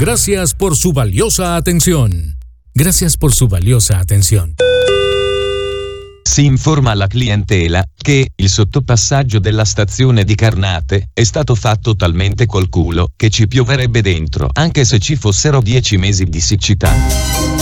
Gracias por su valiosa atención. Gracias por su valiosa atención. Si informa alla clientela che il sottopassaggio della stazione di Carnate è stato fatto talmente col culo che ci pioverebbe dentro anche se ci fossero 10 mesi di siccità.